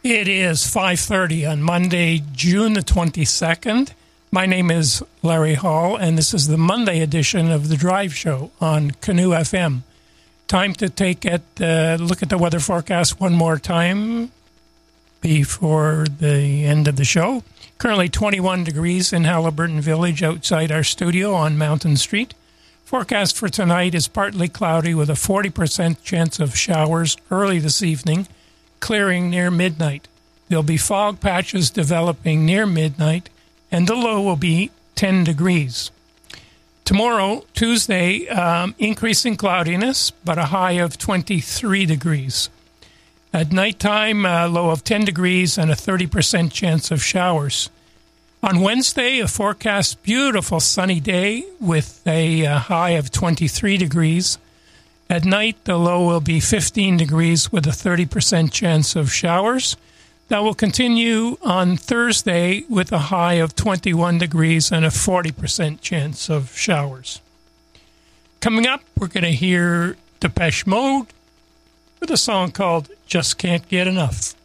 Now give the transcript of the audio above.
It is 5:30 on Monday, June the 22nd. My name is Larry Hall, and this is the Monday edition of The Drive Show on Canoe FM. Time to take a look at the weather forecast one more time before the end of the show. Currently 21 degrees in Halliburton Village outside our studio on Mountain Street. Forecast for tonight is partly cloudy with a 40% chance of showers early this evening, clearing near midnight. There'll be fog patches developing near midnight, and the low will be 10 degrees. Tomorrow, Tuesday, increasing cloudiness, but a high of 23 degrees. At nighttime, a low of 10 degrees and a 30% chance of showers. On Wednesday, a forecast beautiful sunny day with a high of 23 degrees. At night, the low will be 15 degrees with a 30% chance of showers. That will continue on Thursday with a high of 21 degrees and a 40% chance of showers. Coming up, we're going to hear Depeche Mode with a song called Just Can't Get Enough.